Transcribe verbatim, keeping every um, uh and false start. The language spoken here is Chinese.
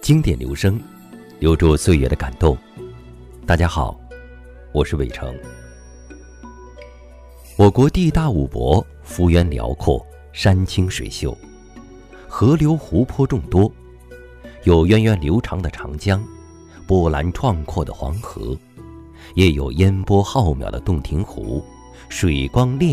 经典留声，留住岁月的感动。大家好，我是伟成。我国地大物博，幅员辽阔，山清水秀，河流湖泊众多，有源远流长的长江，波澜壮阔的黄河，也有烟波浩渺的洞庭湖，水光潋